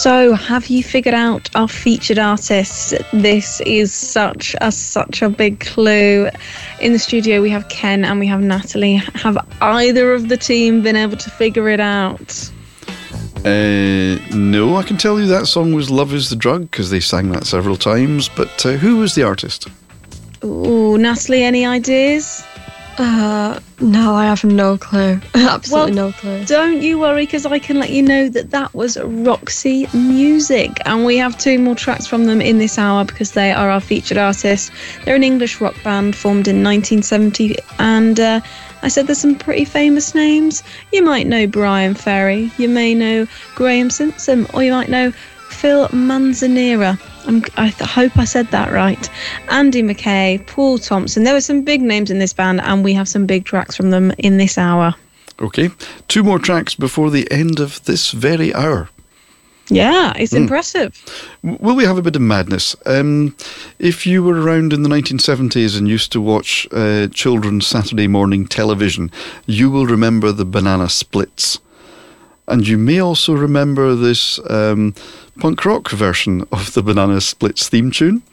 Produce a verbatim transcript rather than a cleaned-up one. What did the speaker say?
So, have you figured out our featured artist? This is such a such a big clue. In the studio, we have Ken and we have Natalie. Have either of the team been able to figure it out? Uh, no, I can tell you that song was Love Is the Drug, because they sang that several times. But uh, who was the artist? Ooh, Natalie, any ideas? Uh, no, I have no clue. Absolutely Well, no clue. Don't you worry, because I can let you know that that was Roxy Music, and we have two more tracks from them in this hour because they are our featured artists. They're an English rock band formed in nineteen seventy, and uh, I said there's some pretty famous names. You might know Brian Ferry, you may know Graham Simpson, or you might know Phil Manzanera. I'm, I th- hope I said that right. Andy McKay, Paul Thompson. There were some big names in this band, and we have some big tracks from them in this hour. Okay, two more tracks before the end of this very hour. Yeah, it's mm. impressive. Will we have a bit of madness? Um, if you were around in the nineteen seventies and used to watch uh, children's Saturday morning television, you will remember the Banana Splits. And you may also remember this um, punk rock version of the Banana Splits theme tune.